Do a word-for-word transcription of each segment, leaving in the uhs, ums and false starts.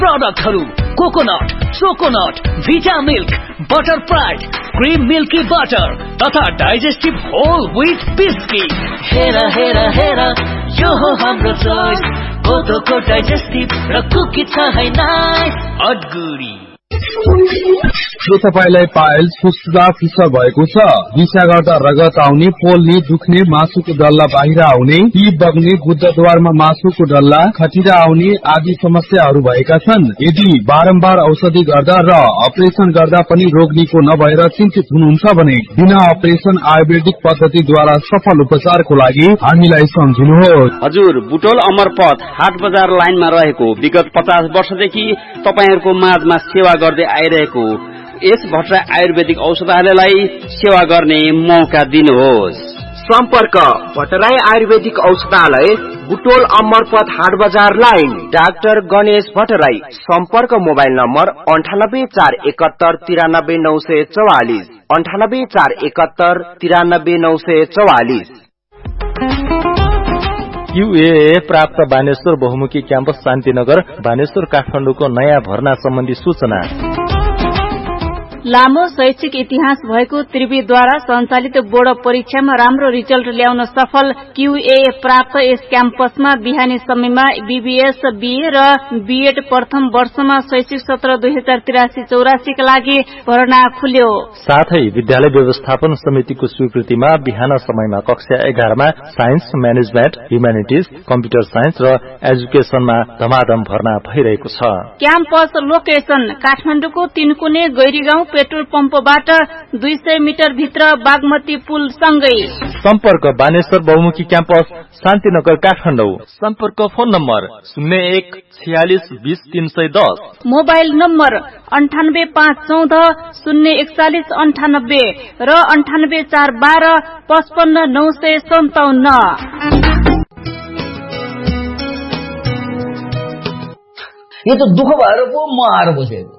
प्रोडक्टहरु coconut, चोकोनट, भिटा milk, butter pride, cream milky butter तथा digestive whole wheat biscuit. हेरा हेरा हेरा यो हो हाम्रो चोइस, कोदोको डाइजेस्टिभ र कुकी छ है नाइस अडगुडी। के तपाईलाई पाइल्स फुस्फुसा फिसर भएको छ? दिशा गर्दा रगत आउने, पोल्ने, दुख्ने, मासुको डल्ला बाहिर आउने, पी बग्ने, गुद्दद्वारमा मासुको डल्ला, खटिरा आउने आदि समस्याहरू भएका छन्? यदि बारम्बार औषधि गर्दा र अपरेसन गर्दा पनि रोग निको नभएर चिन्तित हुनुहुन्छ भने बिना अपरेसन आयुर्वेदिक पद्धतिद्वारा सफल उपचारको लागि हामीलाई सम्झिनुहोस्। हजुर, बुटोल अमरपथ हाट बजार लाइनमा रहेको विगत पचास वर्षदेखि तपाईहरुको माझमा सेवा गर्दै आइरहेको यस भट्टराई आयुर्वेदिक औषधालयलाई सेवा गर्ने मौका दिनुहोस्। सम्पर्क भट्टराई आयुर्वेदिक औषधालय, बुटोल अमरपथ हाट बजार लाइन, डाक्टर गणेश भट्टराई। सम्पर्क मोबाइल नम्बर अन्ठानब्बे चार एकहत्तर तिरानब्बे नौ सय चौवालिस, अन्ठानब्बे चार एकहत्तर तिरानब्बे नौ सय चौवालिस। क्यूए प्राप्त बानेश्वर बहुमुखी क्याम्पस शान्तिनगर बानेश्वर काठमाडौँको नयाँ भर्ना सम्बन्धी सूचना। लामो शैक्षिक इतिहास भएको त्रिवीद्वारा सञ्चालित बोर्ड परीक्षामा राम्रो रिजल्ट ल्याउन सफल क्यूए प्राप्त यस क्याम्पसमा बिहानी समयमा बीबीएस, बीए र बीएड प्रथम वर्षमा शैक्षिक सत्र दुई हजार त्रियासी चौरासीका लागि भर्ना खुल्यो। साथै विद्यालय व्यवस्थापन समितिको स्वीकृतिमा बिहान समयमा कक्षा एघारमा science, management, humanities, computer science र एजुकेसनमा धमाधम भर्ना भइरहेको छ। क्याम्पस लोकेसन काठमाडौँको तीनकुने गैरीगाउँ पेट्रोल पम्पबाट दुई सय मिटर भित्र बागमती पुल सँगै। सम्पर्क बानेश्वर बहुमुखी क्याम्पस शान्तिनगर काठमाडौँ। सम्पर्क फोन नम्बर शून्य एक छयालिस बीस तीन सय दस, मोबाइल नम्बर अन्ठानब्बे पाँच चौध शून्य एकचालिस अन्ठानब्बे र अन्ठानब्बे चार बाह्र पचपन्न नौ सय सन्ताउन्न। यो त दुःख भएर पो म आएर बसेको।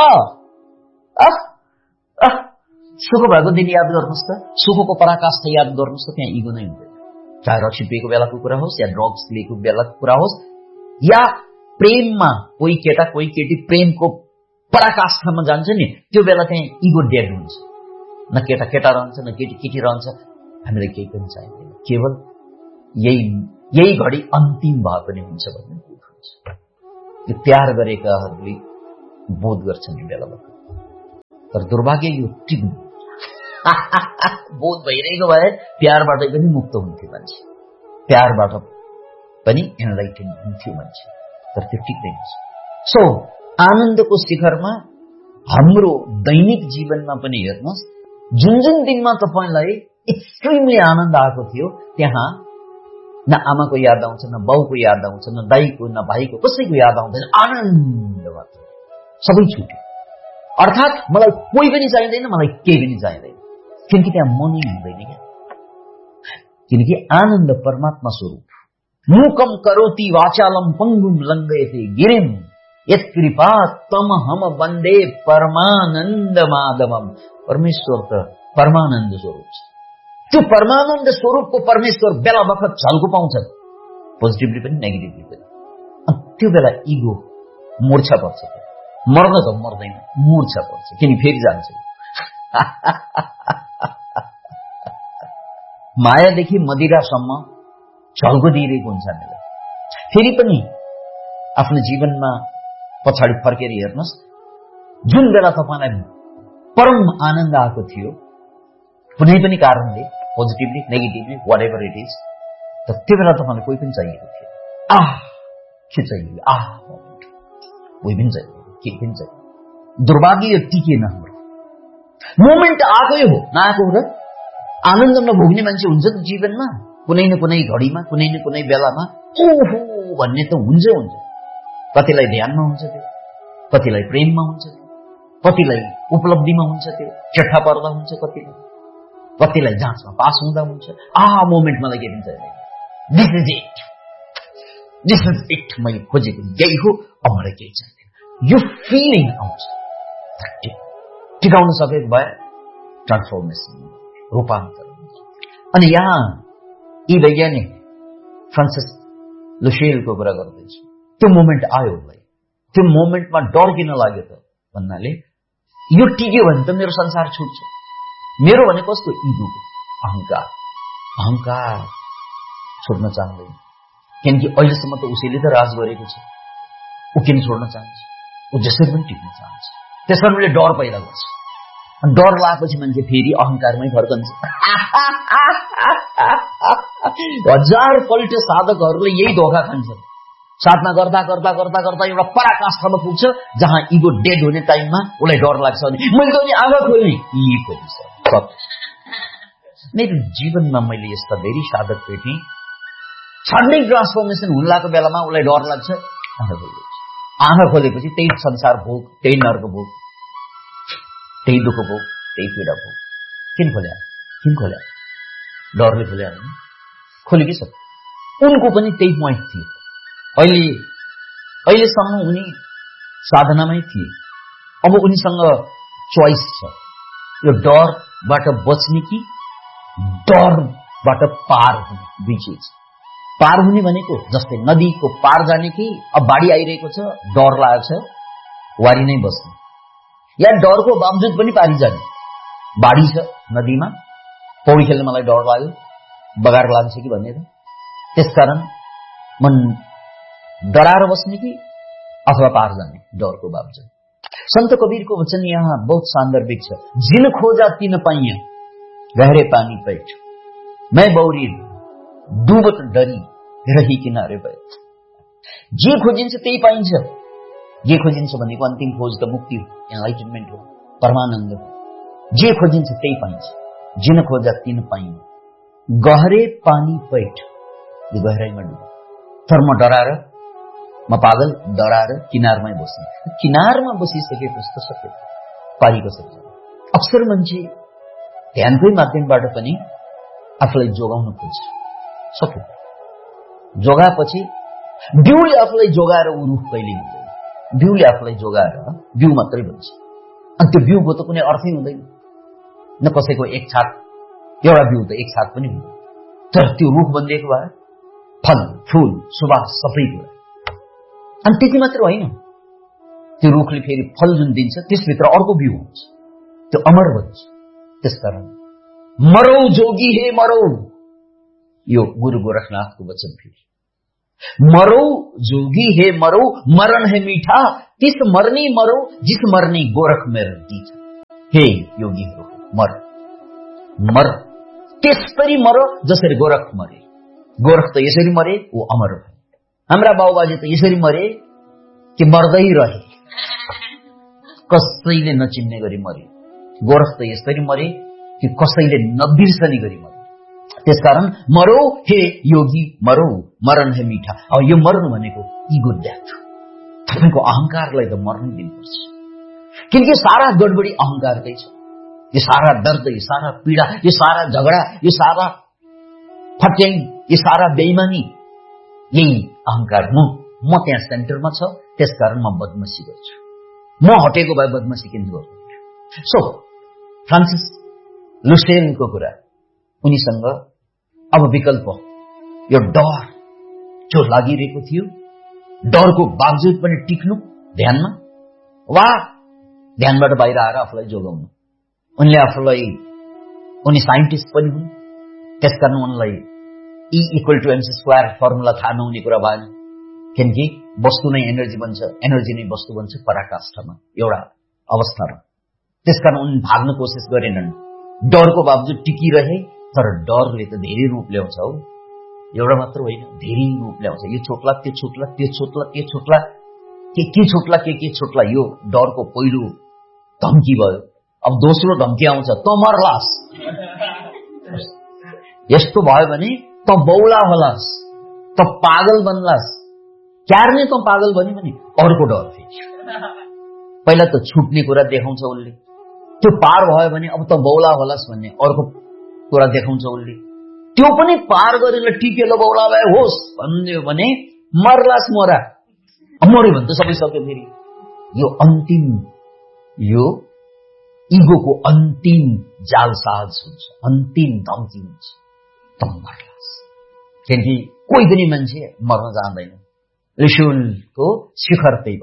सुख भएको दिन याद गर्नुहोस् त, सुखको पराकाष्ठा याद गर्नुहोस् त, त्यहाँ इगो नै हुँदैन। चाहे रक्सी पिएको बेलाको कुरा होस् या ड्रग्स लिएको बेलाको कुरा होस् या प्रेममा कोही केटा कोही केटी प्रेमको पराकाष्ठामा जान्छ नि, त्यो बेला त्यहाँ इगो डेड हुन्छ। न केटा केटा रहन्छ न केटी केटी रहन्छ। हामीलाई केही पनि चाहिँदैन, केवल यही यही घडी अन्तिम भए पनि हुन्छ भन्ने बोध हुन्छ। यो प्यार गरेकाहरूले बोध गर्छन् यो बेलामा, तर दुर्भाग्य यो टिक्नु बोध भइरहेको भए प्यारबाट पनि मुक्त हुन्थ्यो मान्छे, प्यारबाट पनि एनलाइटेन हुन्थ्यो मान्छे, तर त्यो टिक्दैन। सो आनन्दको शिखरमा हाम्रो दैनिक जीवनमा पनि हेर्नुहोस्, जुन जुन दिनमा तपाईँलाई एक्सट्रिमली आनन्द आएको थियो त्यहाँ न आमाको याद आउँछ, न बाउको याद आउँछ, न दाईको, न भाइको, कसैको याद आउँदैन। आनन्द मात्र, सबै छुट्यो। अर्थात् मलाई कोही पनि चाहिँदैन, मलाई केही पनि चाहिँदैन, किनकि त्यहाँ मनै हुँदैन क्या। किनकि आनन्द परमात्मा स्वरूप। मूकम करोति वाचालम पंगुम लंघयते गिरिम यत्कृपा तम हम वन्दे परमानन्द माधवम। परमेश्वर त परमानन्द स्वरूप छ। त्यो परमानन्द स्वरूपको परमेश्वर बेला बखत झल्को पाउँछ, पोजिटिभली पनि नेगेटिभली पनि। अनि त्यो बेला इगो मूर्छा पर्छ, मर्न त मर्दैन, मूर्छा पर्छ, किन फेरि जान्छ। मायादेखि मदिरासम्म झल्को दिइरहेको हुन्छ हामीलाई। फेरि पनि आफ्नो जीवनमा पछाडि फर्केर हेर्नुहोस्, जुन बेला तपाईँलाई परम आनन्द आएको थियो कुनै पनि कारणले, positively negatively what ever it is, तर त्यो बेला तपाईँलाई कोही पनि चाहिएको थियो। आह के चाहियो, आह कोही पनि चाहियो, केही पनि चाहियो। दुर्भाग्य यो टिकेन हाम्रो। मोमेन्ट आएकै हो नआएको हो र। आनन्द नभोग्ने मान्छे हुन्छ त जीवनमा, कुनै न कुनै घडीमा, कुनै न कुनै बेलामा ओहो भन्ने त हुन्छ हुन्छ। कतिलाई ध्यानमा हुन्छ त्यो, कतिलाई प्रेममा हुन्छ त्यो, कतिलाई उपलब्धिमा हुन्छ त्यो, चट्ठा पर्दा हुन्छ कतिलाई, कतिलाई जाँचमा पास हुँदा हुन्छ। आ मोमेन्ट मलाई के भन्छ, this is it, this is it, मैले खोजेको यही हो, अब मलाई केही चाहिँदैन। यो फिलिङ आउँछ, टिकाउन सकेको भए ट्रान्सफर्मेसन, रूपान्तरण। अनि यहाँ यी वैज्ञानिक फ्रान्सिस लुसेलको कुरा गर्दैछु, त्यो मोमेन्ट आयो भाइ, त्यो मोमेन्टमा डर किन लाग्यो त भन्नाले यो टिक्यो भने त मेरो संसार छुट्छ। मेरो भने कस्तो इगो, अहंकार अहंकार छोड्न चाहँदैन, किनकि अहिलेसम्म त उसैले त राज गरेको छ। ऊ किन छोड्न चाहन्छ? ऊ जसरी पनि टिक्न चाहन्छ। त्यसकारण उसले डर पैदा गर्छ। अनि डर लागेपछि मान्छे फेरि अहंकारमै फर्कन्छ। हजार पल्ट साधकहरूले यही धोका खान्छन्। साधना गर्दा गर्दा गर्दा गर्दा एउटा पराकाष्ठमा पुग्छ जहाँ इगो डेड हुने टाइममा उसलाई डर लाग्छ अनि मैले त नि आँखा खोल्ने यी खोलिन्छ। मेरो जीवनमा मैले यस्ता धेरै साधक भेटेँ, सडन ट्रान्सफर्मेसन हुन लागेको बेलामा उसलाई डर लाग्छ, आँखा खोल्छ। आँखा खोलेपछि त्यही संसार भोग, त्यही नर्क भोग, त्यही दुःख भोग, त्यही पीडा भोग। किन खोल्या? किन खोल्या? डरले खोल्या होइन, खोल्यो कि सब। उनको पनि त्यही पोइन्ट थियो। अहिले अहिलेसम्म उनी साधनामै थिए। अब उनीसँग चोइस छ, यो डरबाट बच्ने कि डरबाट पार हुने, दुई चिज। पार हुने भनेको जस्तै नदीको पार जाने कि अब बाढी आइरहेको छ, डर लागेको छ, वारी नै बस्ने, या डरको बावजुद पनि पारी जाने। बाढी छ नदीमा, पौडी खेल्न मलाई डर लाग्यो, बगार लाग्छ कि भनेर, त्यसकारण मन डराएर बस्ने कि अथवा पार जाने डरको बावजुद। संत कबीरको वचन यहाँ बहुत सान्दर्भिक छ। जिन खोजा तिन पाइया, गहरे पानी पैठ, मैं बौरी डुबत डरी रही किनारे बैठ। जे खोजिन्छ त्यही पाइन्छ। जे खोजिन्छ भनेको अन्तिम खोज त मुक्ति हो, एनलाइटनमेन्ट हो, परमानन्द हो। जे खोजिन्छ त्यही पाइन्छ। जिन खोजा तिन पाइया, गहरे पानी पैठ, यो गहराईमा डुब। तर म डराएर, म पागल डराएर किनारमै बस्ने। किनारमा बसिसकेपछि त सक्यो, पारी कसरी जाने? अक्सर मान्छे ध्यानकै माध्यमबाट पनि आफूलाई जोगाउन खोज्छ, सक्यो। जोगाएपछि बिउले आफूलाई जोगाएर ऊ रुख कहिले हुँदैन। बिउले आफूलाई जोगाएर बिउ मात्रै बन्छ। अनि त्यो बिउको त कुनै अर्थै हुँदैन। न कसैको एक छाक, एउटा बिउ त एक छाक पनि हुँदैन। तर त्यो रुख बनिएको भए फल फूल सुवास सबै कुरा। अनि त्यति मात्र होइन, त्यो रुखले फेरि फल जुन दिन्छ त्यसभित्र अर्को बिउ हुन्छ, त्यो अमर बन्छ। त्यसकारण मरौ जोगी हे मरौ, यो गुरु गोरखनाथको वचन। फेरि मरौ जोगी हे मरौ, मरण है मीठा, तिस मरनी मरौ जिस मरनी गोरख मेरा दीठा। हे योगीहरू मर, मर त्यसरी मर जसरी गोरख मरे। गोरख त यसरी मरे, ऊ अमर भयो। हाम्रा बाबुबाजे त यसरी मरे कि मर्दै रहे, कसैले नचिन्ने गरी मरे। गोरख त यसरी मरे कि कसैले नबिर्सने गरी मरे। त्यसकारण मरौ हे योगी मरौ, मरण है मीठा। अब यो मर्नु भनेको इगो डेथ। तपाईँको अहंकारलाई त मर्नु दिनुपर्छ, किनकि सारा गडबडी अहंकारकै छ। यो सारा दर्द, यो सारा पीडा, यो सारा झगडा, यो सारा फट्याङ, यो सारा बेइमानी यही अहंकार। म म त्यहाँ सेन्टरमा छ, त्यसकारण म बदमासी गर्छु। म हटेको भए बदमासी किन गर्छु? सो फ्रान्सिस लुसेनको कुरा, उनीसँग अब विकल्प, यो डर जो लागिरहेको थियो, डरको बावजुद पनि टिक्नु ध्यानमा, वा ध्यानबाट बाहिर आएर आफूलाई जोगाउनु। उनले आफूलाई, उनी साइन्टिस्ट पनि हुन्, त्यसकारण उनलाई E equal to MC square formula थाहा नहुने कुरा भएन। किनकि वस्तु नै एनर्जी बन्छ, एनर्जी नै वस्तु बन्छ पराकाष्ठमा, एउटा अवस्थामा। त्यसकारण उनी भाग्न कोसिस गरेनन्, डरको बावजुद टिकिरहे। तर डरले त धेरै रूप ल्याउँछ हो, एउटा मात्र होइन, धेरै रूप ल्याउँछ। यो छोट्ला, त्यो छोट्ला, त्यो छोट्ला, त्यो छोट्ला, के के छोट्ला, के के छोट्ला। यो डरको पहिलो धम्की भयो। अब दोस्रो धम्की आउँछ, त मर्लास। यस्तो भयो भने त बौला होलास, त पागल बन्लास। क्यार्ने त पागल बन्यो भने अर्को डर फेरि। पहिला त छुट्ने कुरा देखाउँछ उसले, त्यो पार भयो भने अब त बौला होलास भन्ने अर्को कुरा देखाउँछ उसले। त्यो पनि पार गरेर टिकेर बौला भए होस् भन्यो भने मर्लास मोरा। मर्यो भने त सबै सक्यो फेरि। यो अन्तिम, यो इगोको अन्तिम जालसाज हुन्छ, अन्तिम धम्की हुन्छ, त मर्लास। किनकि कोही पनि मान्छे मर्न जान्दैन। ऋषिको शिखर त्यही भयो,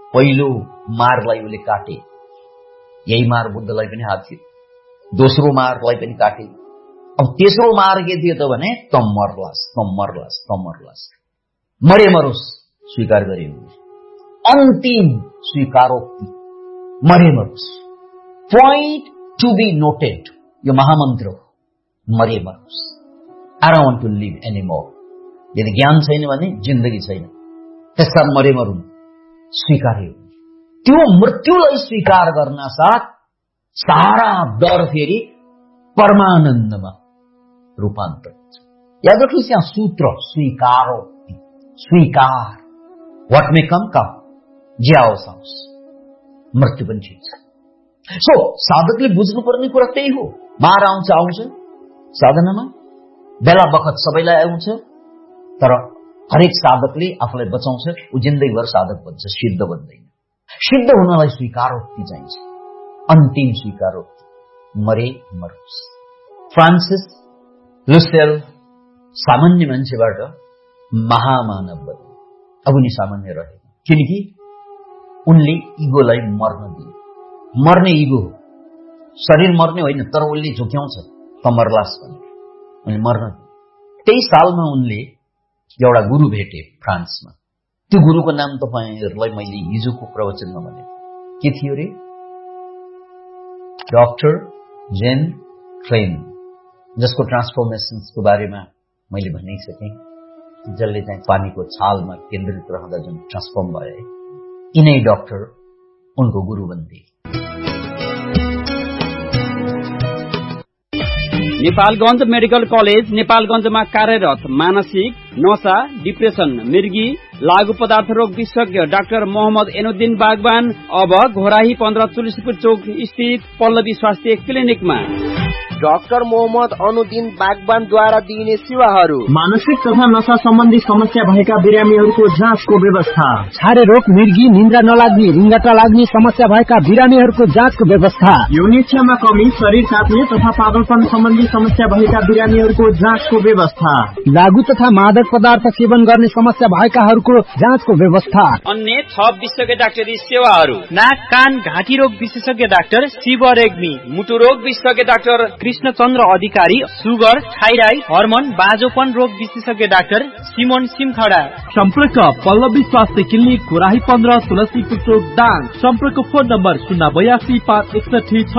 पहिलो मारलाई उसले काटे, यही मार बुद्धलाई पनि हात थियो। दोस्रो मारलाई पनि काटे। अब तेस्रो मार के थियो त भने तम मर्लास तम मर्लास तम मर्लास मरे मरोस् स्वीकार गरे। अन्तिम स्वीकारोक्ति मरे मरोस्। पोइन्ट टु बी नोटेड, यो महामन्त्र हो, मरे मरोस्। I don't want to leave anymore. यदि ज्ञान छैन भने जिन्दगी छैन, त्यसका मरे मरौँ स्वीकार्यो। त्यो मृत्युलाई स्वीकार गर्न साथ सारा डर फेरि परमानन्दमा रूपान्तरित। याद राख्नुहोस् यहाँ सूत्र स्वीकारोक्ति, स्वीकार। व्हाट मे कम कम, जे आओस् आओस्, मृत्यु पनि ठिक छ। सो साधकले बुझ्नुपर्ने कुरा त्यही हो। मार आउँछ आउँछ साधनामा, बेला बखत सबैलाई आउँछ, तर हरेक साधकले आफूलाई बचाउँछ, ऊ जिन्दगीभर साधक बन्छ, सिद्ध बन्दैन। सिद्ध हुनलाई स्वीकारोक्ति चाहिन्छ, अन्तिम स्वीकारोक्ति, मरे मरोस्। फ्रान्सिस लुसेल सामान्य मान्छेबाट महामानव बने। अब उनी सामान्य रहे, किनकि उनले इगोलाई मर्न दिए। मर्ने इगो हो, शरीर मर्ने होइन, तर उनले झुक्याउँछ तमरलास भनेर, उनले मर्न दिए। त्यही सालमा उनले एउटा गुरु भेटे फ्रान्समा। त्यो गुरुको नाम तपाईहरुलाई मैले हिजोको प्रवचनमा भने के थियो रे? डाक्टर जेन क्लेन, जसको ट्रान्सफर्मेशन्सको बारेमा मैले भनिसकेँ, जसले चाहिँ पानीको छालमा केन्द्रित रहँदा जुन ट्रान्सफर्म भए, यिनै डाक्टर उनको गुरु बन्थे। नेपालगञ्ज मेडिकल कलेज नेपालगञ्जमा कार्यरत मानसिक, नशा, डिप्रेसन, मृगी, लागू पदार्थ रोग विशेषज्ञ डाक्टर मोहम्मद एनुद्दिन बागवान अब घोराही पन्ध्र तुलसीपुर चौक स्थित पल्लवी स्वास्थ्य क्लिनिकमा डाक्टर मोहम्मद अनुद्दिन बागवानद्वारा दिइने सेवाहरू: मानसिक तथा नशा सम्बन्धी समस्या भएका बिरामीहरूको जाँचको व्यवस्था, छारे रोग, मृगी, निन्द्रा नलाग्ने, रिङ्गटा लाग्ने समस्या भएका बिरामीहरूको जाँचको व्यवस्था, यौन इच्छामा कमी, शरीर काट्ने तथा पागलपन सम्बन्धी समस्या भएका बिरामीहरूको जाँचको व्यवस्था, लागू तथा मादक पदार्थ सेवन गर्ने समस्या भएकाहरूको जाँचको व्यवस्था, अन्य थप विशेषज्ञ डाक्टरी सेवाहरू: नाक कान घाँटी रोग विशेषज्ञ डाक्टर शिव रेग्मी, मुटु रोग विशेषज्ञ डाक्टर कृष्णचन्द्र अधिकारी, सुगर, थाइराइड, हर्मोन, बाजोपन रोग विशेषज्ञ डाक्टर सिमोन सिमखडा। सम्पर्क पल्लवी स्वास्थ्य क्लिनिक घोराही पन्ध्र तुलसीपुर चौक दाङ। सम्पर्क फोन नम्बर शून्य बयासी पाँच एकसठी